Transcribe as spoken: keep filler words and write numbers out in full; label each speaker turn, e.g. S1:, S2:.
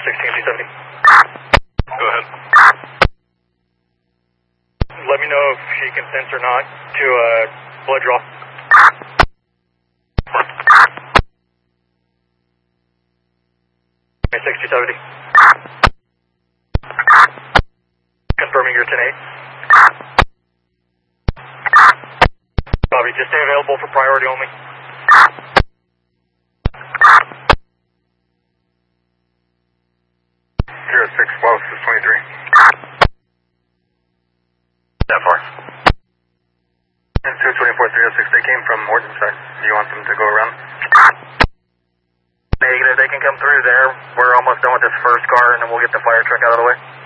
S1: sixteen two seventy.
S2: Go ahead.
S1: Let me know if she consents or not to a uh, blood draw. six two seventy. Confirming your ten eight. Copy, just stay available for priority only.
S2: zero six twelve, this is twenty-three. That far. And two twenty-four three oh six, they came from Morton's side. Do you want them to go around?
S1: Negative, they can come through there. We're almost done with this first car, and then we'll get the fire truck out of the way.